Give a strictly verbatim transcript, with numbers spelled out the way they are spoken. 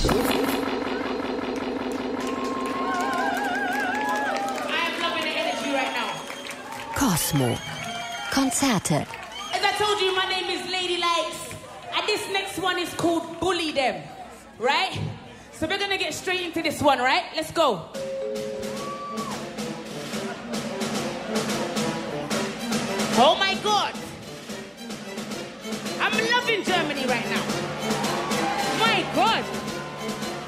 am loving the energy right now. Cosmo. Konzerte. As I told you, my name is Lady Likes, and this next one is called Bully Them, right? So we're gonna get straight into this one, right? Let's go. Oh my God. I'm loving Germany right now. My God.